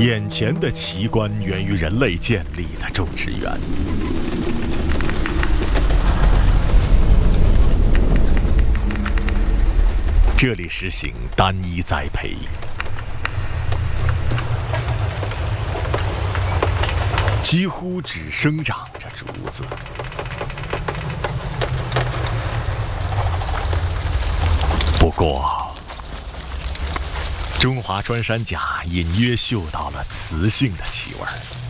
眼前的奇观源于人类建立的种植园。这里实行单一栽培，几乎只生长着竹子。不过，中华穿山甲隐约嗅到了雌性的气味。